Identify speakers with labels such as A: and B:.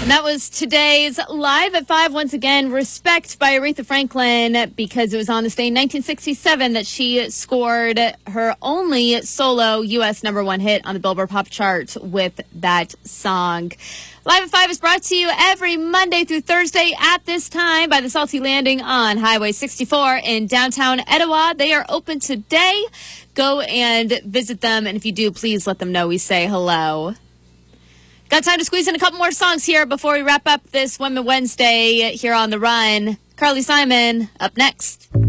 A: And that was today's Live at 5. Once again, Respect by Aretha Franklin, because it was on this day in 1967 that she scored her only solo U.S. #1 hit on the Billboard Pop Chart with that song. Live at 5 is brought to you every Monday through Thursday at this time by the Salty Landing on Highway 64 in downtown Etowah. They are open today. Go and visit them, and if you do, please let them know we say hello. Got time to squeeze in a couple more songs here before we wrap up this Women Wednesday here on The Run. Carly Simon up next.